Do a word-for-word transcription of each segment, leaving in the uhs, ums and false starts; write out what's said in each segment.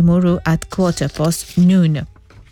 tomorrow at quarter past noon.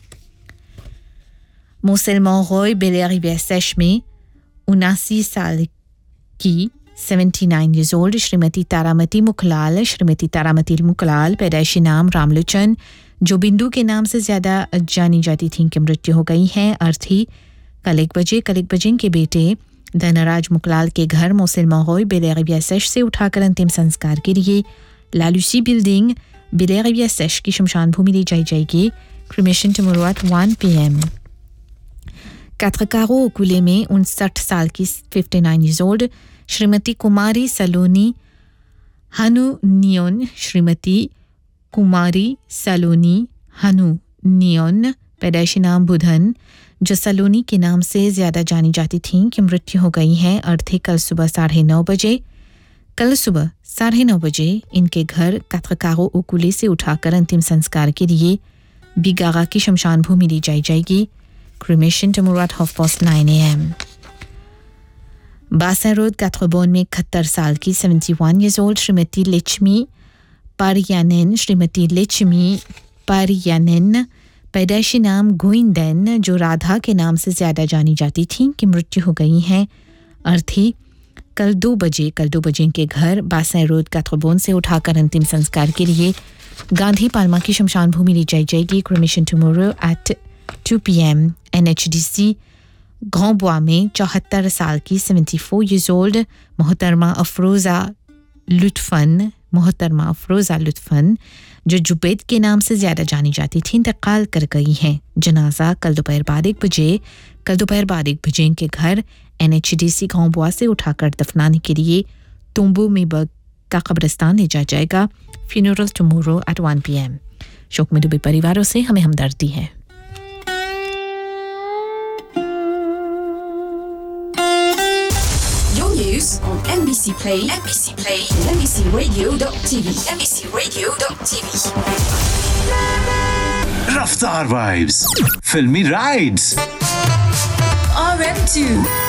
Mont-Roy, Bel-Air-Rivière-Sèche में उनासी साल की seventy-nine years old Shrimati Taramati मुखलाल श्रीमती तारामती मुखलाल पैदाइशी नाम रामलोचन जो बिंदु के नाम से ज़्यादा जानी जाती थीं की मृत्यु हो गई है। अर्थी कल एक बजे कल एक बजे के बेटे धनराज मुखलाल के घर Mont-Roy, Bel-Air-Rivière-Sèche से उठाकर अंतिम संस्कार के लिए La Lucie बिल्डिंग Bel-Air-Rivière-Sèche की शमशान भूमि ले जाई जाएगी। Cremation tomorrow at one p m Quatre Carreaux au Coulé में उनसठ साल की fifty-nine years old श्रीमती कुमारी सलोनी हनु नियोन श्रीमती कुमारी सलोनी हनु नियोन पैदाइशी नाम बुधन जो सलोनी के नाम से ज़्यादा जानी जाती थीं की मृत्यु हो गई है। अर्थी कल सुबह साढ़े नौ बजे कल सुबह साढ़े नौ बजे इनके घर quatre Carreaux au Coulé से उठाकर अंतिम संस्कार के लिए बिगागा की शमशान भूमि ली जाई जाएगी। Cremation tomorrow at half past nine a m बासा रोड काथरबोन में इकहत्तर साल की seventy-one years old Shrimati Lakshmi पारियानेन Shrimati Lakshmi पारियानेन पैदाइशी नाम गोइंदन जो राधा के नाम से ज़्यादा जानी जाती थीं की मृत्यु हो गई है। अर्थी कल दो बजे कल दो बजे के घर बासा रोड काथरबोन से उठाकर अंतिम संस्कार के लिए गांधी पाल्मा की शमशान भूमि ली जाई जाएगी। Cremation tomorrow at two p m N H D C Grand Bois में चौहत्तर साल की seventy-four years old मोहतरमा अफरोज़ा लुत्फन मोहतरमा अफरोज़ा लुत्फन जो जुबैद के नाम से ज़्यादा जानी जाती थी इंतकाल कर गई हैं। जनाजा कल दोपहर बाद एक बजे कल दोपहर बाद एक बजे के घर N H D C Grand Bois से उठाकर दफनाने के लिए तुम्बू मीबग का कब्रिस्तान ले जाया जाएगा। Funeral tomorrow at one p m शोक में डूबे परिवारों से हमें हमदर्दी है। News on N B C Play, N B C Play, N B C Radio dot T V, N B C Radio dot T V. Raftar Vibes, Filmy Rides, R M two.